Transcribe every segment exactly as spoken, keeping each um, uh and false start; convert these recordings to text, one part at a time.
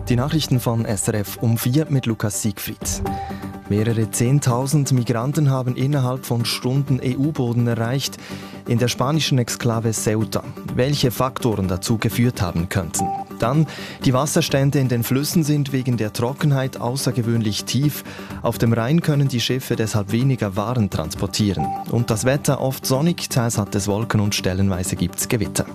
Die Nachrichten von S R F um vier mit Lukas Siegfried. Mehrere Zehntausend Migranten haben innerhalb von Stunden E U-Boden erreicht in der spanischen Exklave Ceuta. Welche Faktoren dazu geführt haben könnten? Dann, die Wasserstände in den Flüssen sind wegen der Trockenheit außergewöhnlich tief. Auf dem Rhein können die Schiffe deshalb weniger Waren transportieren. Und das Wetter oft sonnig, teils hat es Wolken und stellenweise gibt's Gewitter.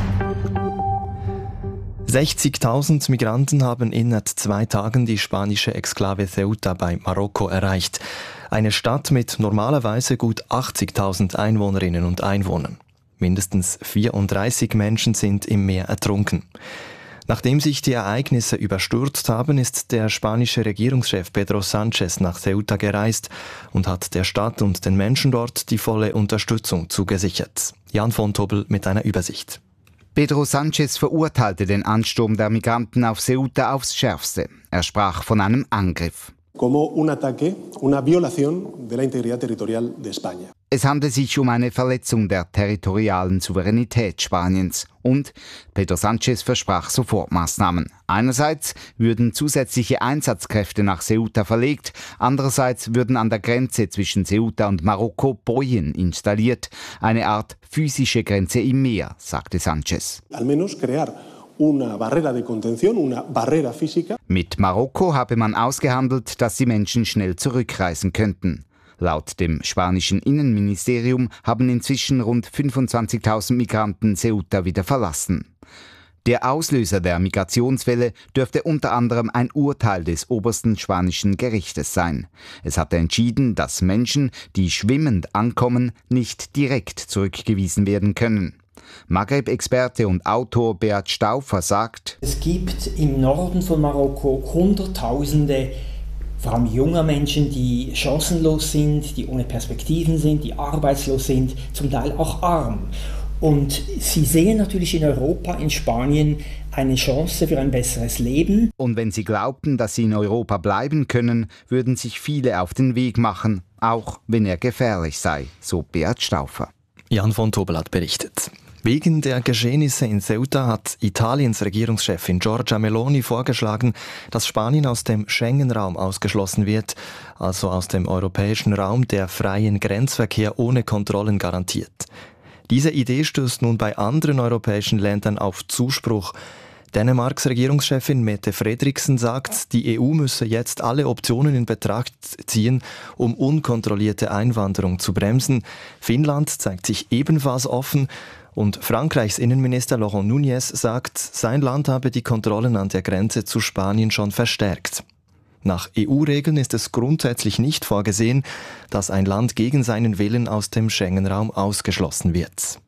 sechzigtausend Migranten haben innerhalb zwei Tagen die spanische Exklave Ceuta bei Marokko erreicht. Eine Stadt mit normalerweise gut achtzigtausend Einwohnerinnen und Einwohnern. Mindestens vierunddreißig Menschen sind im Meer ertrunken. Nachdem sich die Ereignisse überstürzt haben, ist der spanische Regierungschef Pedro Sánchez nach Ceuta gereist und hat der Stadt und den Menschen dort die volle Unterstützung zugesichert. Jan von Tobel mit einer Übersicht. Pedro Sánchez verurteilte den Ansturm der Migranten auf Ceuta aufs Schärfste. Er sprach von einem Angriff. Como un ataque, una violación de la integridad territorial de España. Es handelt sich um eine Verletzung der territorialen Souveränität Spaniens. Und Pedro Sánchez versprach Sofortmaßnahmen. Einerseits würden zusätzliche Einsatzkräfte nach Ceuta verlegt, andererseits würden an der Grenze zwischen Ceuta und Marokko Bojen installiert. Eine Art physische Grenze im Meer, sagte Sánchez. Al menos crear una barrera de contención, una barrera física. Mit Marokko habe man ausgehandelt, dass die Menschen schnell zurückreisen könnten. Laut dem spanischen Innenministerium haben inzwischen rund fünfundzwanzigtausend Migranten Ceuta wieder verlassen. Der Auslöser der Migrationswelle dürfte unter anderem ein Urteil des obersten spanischen Gerichtes sein. Es hatte entschieden, dass Menschen, die schwimmend ankommen, nicht direkt zurückgewiesen werden können. Maghreb-Experte und Autor Beat Stauffer sagt: Es gibt im Norden von Marokko Hunderttausende, vor allem junger Menschen, die chancenlos sind, die ohne Perspektiven sind, die arbeitslos sind, zum Teil auch arm. Und sie sehen natürlich in Europa, in Spanien, eine Chance für ein besseres Leben. Und wenn sie glaubten, dass sie in Europa bleiben können, würden sich viele auf den Weg machen, auch wenn er gefährlich sei, so Beat Stauffer. Jan von Tobel hat berichtet. Wegen der Geschehnisse in Ceuta hat Italiens Regierungschefin Giorgia Meloni vorgeschlagen, dass Spanien aus dem Schengen-Raum ausgeschlossen wird, also aus dem europäischen Raum, der freien Grenzverkehr ohne Kontrollen garantiert. Diese Idee stößt nun bei anderen europäischen Ländern auf Zuspruch. Dänemarks Regierungschefin Mette Frederiksen sagt, die E U müsse jetzt alle Optionen in Betracht ziehen, um unkontrollierte Einwanderung zu bremsen. Finnland zeigt sich ebenfalls offen. Und Frankreichs Innenminister Laurent Nunez sagt, sein Land habe die Kontrollen an der Grenze zu Spanien schon verstärkt. Nach E U-Regeln ist es grundsätzlich nicht vorgesehen, dass ein Land gegen seinen Willen aus dem Schengen-Raum ausgeschlossen wird.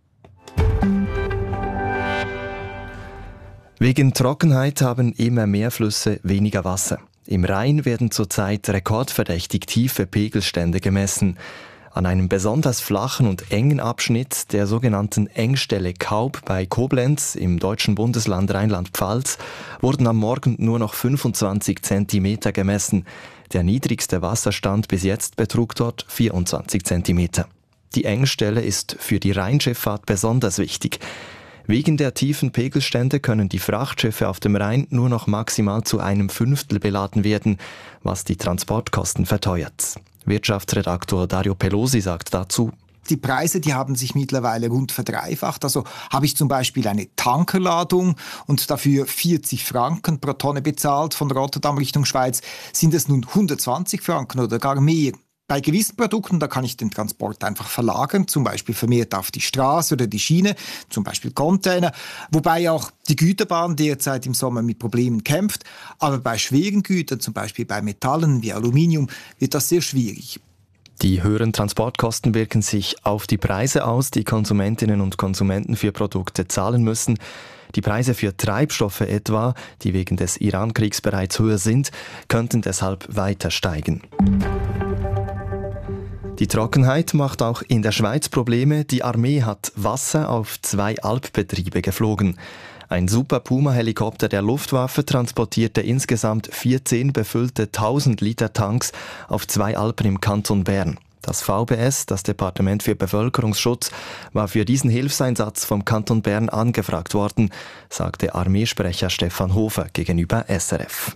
Wegen Trockenheit haben immer mehr Flüsse weniger Wasser. Im Rhein werden zurzeit rekordverdächtig tiefe Pegelstände gemessen. An einem besonders flachen und engen Abschnitt der sogenannten Engstelle Kaub bei Koblenz im deutschen Bundesland Rheinland-Pfalz wurden am Morgen nur noch fünfundzwanzig Zentimeter gemessen. Der niedrigste Wasserstand bis jetzt betrug dort vierundzwanzig Zentimeter. Die Engstelle ist für die Rheinschifffahrt besonders wichtig. Wegen der tiefen Pegelstände können die Frachtschiffe auf dem Rhein nur noch maximal zu einem Fünftel beladen werden, was die Transportkosten verteuert. Wirtschaftsredaktor Dario Pelosi sagt dazu: Die Preise, die haben sich mittlerweile rund verdreifacht. Also habe ich zum Beispiel eine Tankerladung und dafür vierzig Franken pro Tonne bezahlt von Rotterdam Richtung Schweiz, sind es nun hundertzwanzig Franken oder gar mehr. Bei gewissen Produkten, da kann ich den Transport einfach verlagern, zum Beispiel vermehrt auf die Straße oder die Schiene, zum Beispiel Container, wobei auch die Güterbahn derzeit im Sommer mit Problemen kämpft. Aber bei schweren Gütern, zum Beispiel bei Metallen wie Aluminium, wird das sehr schwierig. Die höheren Transportkosten wirken sich auf die Preise aus, die Konsumentinnen und Konsumenten für Produkte zahlen müssen. Die Preise für Treibstoffe etwa, die wegen des Iran-Kriegs bereits höher sind, könnten deshalb weiter steigen. Die Trockenheit macht auch in der Schweiz Probleme. Die Armee hat Wasser auf zwei Alpbetriebe geflogen. Ein Super Puma-Helikopter der Luftwaffe transportierte insgesamt vierzehn befüllte tausend Liter Tanks auf zwei Alpen im Kanton Bern. Das V B S, das Departement für Bevölkerungsschutz, war für diesen Hilfseinsatz vom Kanton Bern angefragt worden, sagte Armeesprecher Stefan Hofer gegenüber S R F.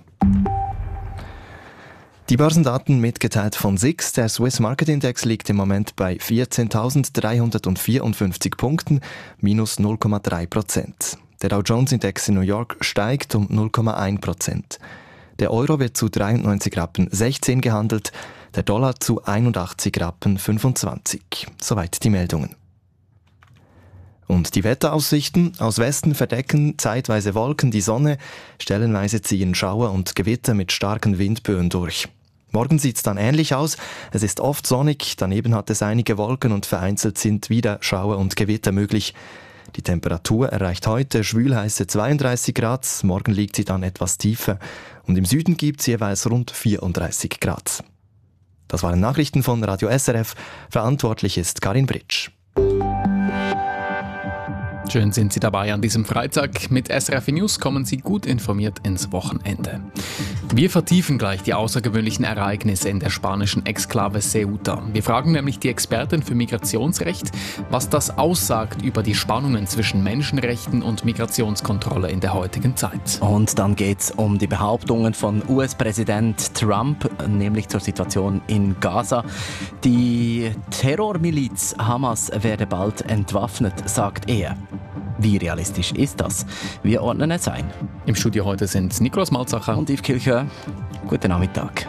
Die Börsendaten mitgeteilt von S I X. Der Swiss Market Index liegt im Moment bei vierzehntausenddreihundertvierundfünfzig Punkten, minus null Komma drei Prozent. Der Dow Jones Index in New York steigt um null Komma eins Prozent. Der Euro wird zu dreiundneunzig Rappen sechzehn gehandelt, der Dollar zu einundachtzig Rappen fünfundzwanzig. Soweit die Meldungen. Und die Wetteraussichten: Aus Westen verdecken zeitweise Wolken die Sonne, stellenweise ziehen Schauer und Gewitter mit starken Windböen durch. Morgen sieht es dann ähnlich aus. Es ist oft sonnig, daneben hat es einige Wolken und vereinzelt sind wieder Schauer und Gewitter möglich. Die Temperatur erreicht heute schwülheiße zweiunddreißig Grad, morgen liegt sie dann etwas tiefer und im Süden gibt es jeweils rund vierunddreißig Grad. Das waren Nachrichten von Radio S R F. Verantwortlich ist Karin Britsch. Schön sind Sie dabei an diesem Freitag. Mit S R F News kommen Sie gut informiert ins Wochenende. Wir vertiefen gleich die außergewöhnlichen Ereignisse in der spanischen Exklave Ceuta. Wir fragen nämlich die Expertin für Migrationsrecht, was das aussagt über die Spannungen zwischen Menschenrechten und Migrationskontrolle in der heutigen Zeit. Und dann geht es um die Behauptungen von U S-Präsident Trump, nämlich zur Situation in Gaza. Die Terrormiliz Hamas werde bald entwaffnet, sagt er. Wie realistisch ist das? Wir ordnen es ein. Im Studio heute sind Nikolaus Malzacher und Yves Kilchör. Guten Nachmittag.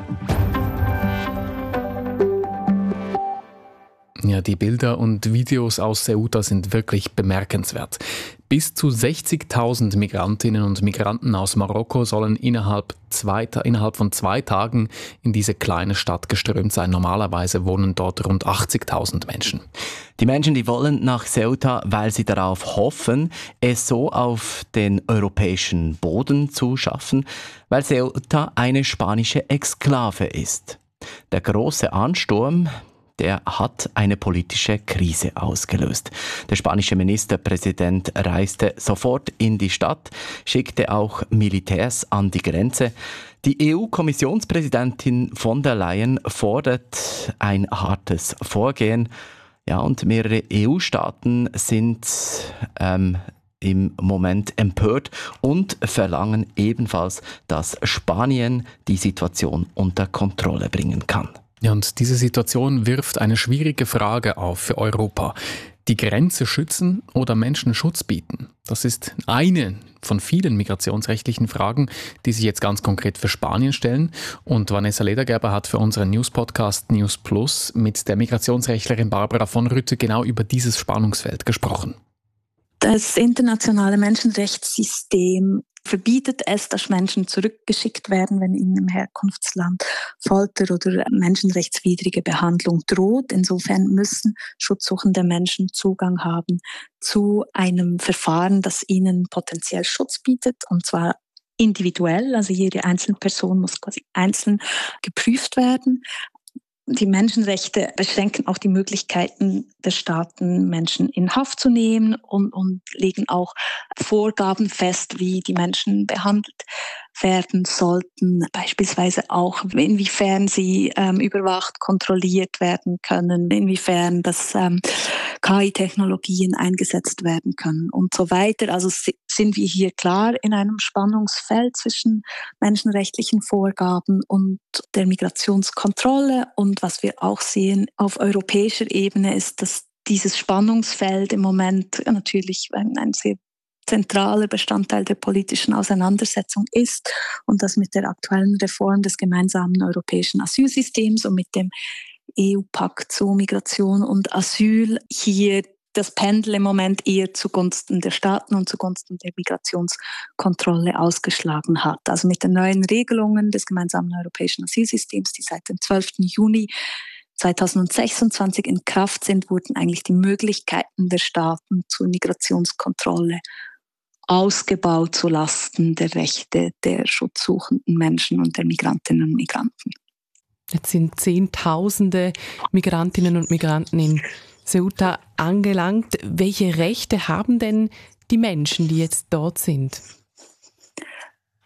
Ja, die Bilder und Videos aus Ceuta sind wirklich bemerkenswert. Bis zu sechzigtausend Migrantinnen und Migranten aus Marokko sollen innerhalb, zwei, innerhalb von zwei Tagen in diese kleine Stadt geströmt sein. Normalerweise wohnen dort rund achtzigtausend Menschen. Die Menschen, die wollen nach Ceuta, weil sie darauf hoffen, es so auf den europäischen Boden zu schaffen, weil Ceuta eine spanische Exklave ist. Der große Ansturm, der hat eine politische Krise ausgelöst. Der spanische Ministerpräsident reiste sofort in die Stadt, schickte auch Militärs an die Grenze. Die E U-Kommissionspräsidentin von der Leyen fordert ein hartes Vorgehen. Ja, und mehrere E U-Staaten sind ähm, im Moment empört und verlangen ebenfalls, dass Spanien die Situation unter Kontrolle bringen kann. Ja, und diese Situation wirft eine schwierige Frage auf für Europa. Die Grenze schützen oder Menschen Schutz bieten? Das ist eine von vielen migrationsrechtlichen Fragen, die sich jetzt ganz konkret für Spanien stellen. Und Vanessa Ledergerber hat für unseren News-Podcast News Plus mit der Migrationsrechtlerin Barbara von Rütte genau über dieses Spannungsfeld gesprochen. Das internationale Menschenrechtssystem verbietet es, dass Menschen zurückgeschickt werden, wenn ihnen im Herkunftsland Folter oder menschenrechtswidrige Behandlung droht. Insofern müssen schutzsuchende Menschen Zugang haben zu einem Verfahren, das ihnen potenziell Schutz bietet, und zwar individuell. Also jede einzelne Person muss quasi einzeln geprüft werden. Die Menschenrechte beschränken auch die Möglichkeiten der Staaten, Menschen in Haft zu nehmen und, und legen auch Vorgaben fest, wie die Menschen behandelt werden sollten. Beispielsweise auch, inwiefern sie ähm, überwacht, kontrolliert werden können, inwiefern das ähm, K I-Technologien eingesetzt werden können und so weiter. Also sind wir hier klar in einem Spannungsfeld zwischen menschenrechtlichen Vorgaben und der Migrationskontrolle. Und was wir auch sehen auf europäischer Ebene ist, dass dieses Spannungsfeld im Moment natürlich ein, ein sehr zentraler Bestandteil der politischen Auseinandersetzung ist und das mit der aktuellen Reform des gemeinsamen europäischen Asylsystems und mit dem E U-Pakt zu Migration und Asyl hier das Pendel im Moment eher zugunsten der Staaten und zugunsten der Migrationskontrolle ausgeschlagen hat. Also mit den neuen Regelungen des gemeinsamen europäischen Asylsystems, die seit dem zwölften Juni zweitausendsechsundzwanzig in Kraft sind, wurden eigentlich die Möglichkeiten der Staaten zur Migrationskontrolle ausgebaut zulasten der Rechte der schutzsuchenden Menschen und der Migrantinnen und Migranten. Jetzt sind Zehntausende Migrantinnen und Migranten in Ceuta angelangt. Welche Rechte haben denn die Menschen, die jetzt dort sind?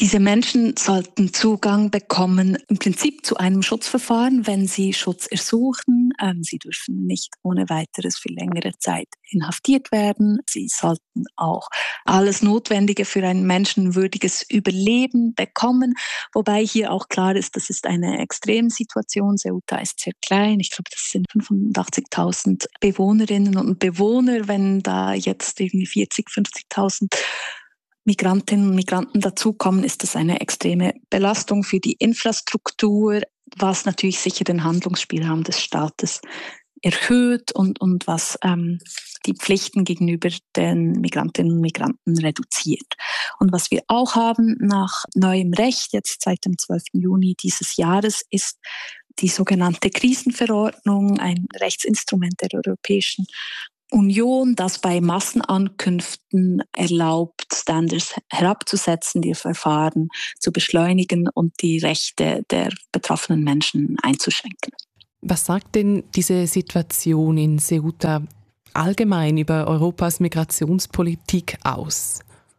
Diese Menschen sollten Zugang bekommen, im Prinzip zu einem Schutzverfahren, wenn sie Schutz ersuchen. Ähm, sie dürfen nicht ohne weiteres für längere Zeit inhaftiert werden. Sie sollten auch alles Notwendige für ein menschenwürdiges Überleben bekommen. Wobei hier auch klar ist, das ist eine Extremsituation. Ceuta ist sehr klein. Ich glaube, das sind fünfundachtzigtausend Bewohnerinnen und Bewohner. Wenn da jetzt irgendwie vierzig, fünfzigtausend Migrantinnen und Migranten dazukommen, ist das eine extreme Belastung für die Infrastruktur, was natürlich sicher den Handlungsspielraum des Staates erhöht und, und was ähm, die Pflichten gegenüber den Migrantinnen und Migranten reduziert. Und was wir auch haben nach neuem Recht, jetzt seit dem zwölften Juni dieses Jahres, ist die sogenannte Krisenverordnung, ein Rechtsinstrument der Europäischen Union, das bei Massenankünften erlaubt, Standards herabzusetzen, die Verfahren zu beschleunigen und die Rechte der betroffenen Menschen einzuschränken. Was sagt denn diese Situation in Ceuta allgemein über Europas Migrationspolitik aus?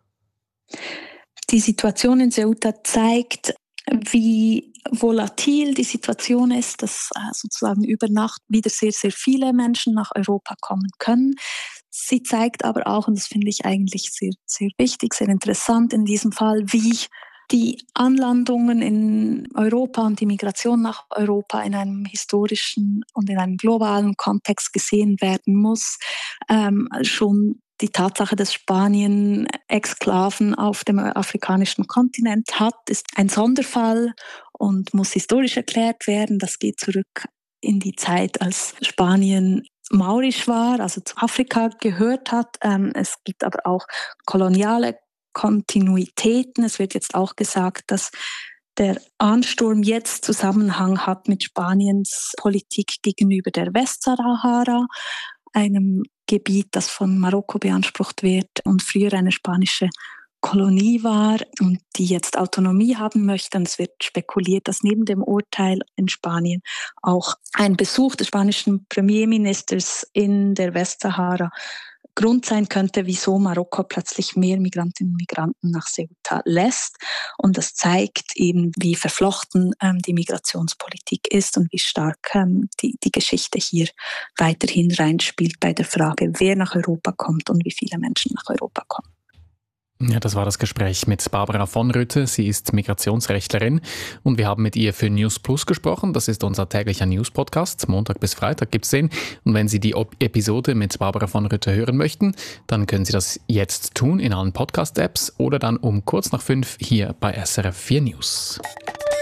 Die Situation in Ceuta zeigt, wie volatil die Situation ist, dass sozusagen über Nacht wieder sehr, sehr viele Menschen nach Europa kommen können. Sie zeigt aber auch, und das finde ich eigentlich sehr, sehr wichtig, sehr interessant in diesem Fall, wie die Anlandungen in Europa und die Migration nach Europa in einem historischen und in einem globalen Kontext gesehen werden muss. Ähm, schon die Tatsache, dass Spanien Exklaven auf dem afrikanischen Kontinent hat, ist ein Sonderfall und muss historisch erklärt werden. Das geht zurück in die Zeit, als Spanien maurisch war, also zu Afrika gehört hat. Es gibt aber auch koloniale Kontinuitäten. Es wird jetzt auch gesagt, dass der Ansturm jetzt Zusammenhang hat mit Spaniens Politik gegenüber der Westsahara, einem Gebiet, das von Marokko beansprucht wird und früher eine spanische Kolonie war und die jetzt Autonomie haben möchte. Und es wird spekuliert, dass neben dem Urteil in Spanien auch ein Besuch des spanischen Premierministers in der Westsahara Grund sein könnte, wieso Marokko plötzlich mehr Migrantinnen und Migranten nach Ceuta lässt. Und das zeigt eben, wie verflochten ähm, die Migrationspolitik ist und wie stark ähm, die, die Geschichte hier weiterhin reinspielt bei der Frage, wer nach Europa kommt und wie viele Menschen nach Europa kommen. Ja, das war das Gespräch mit Barbara von Rütte. Sie ist Migrationsrechtlerin und wir haben mit ihr für News Plus gesprochen. Das ist unser täglicher News-Podcast. Montag bis Freitag gibt's den. Und wenn Sie die Episode mit Barbara von Rütte hören möchten, dann können Sie das jetzt tun in allen Podcast-Apps oder dann um kurz nach fünf hier bei S R F vier News.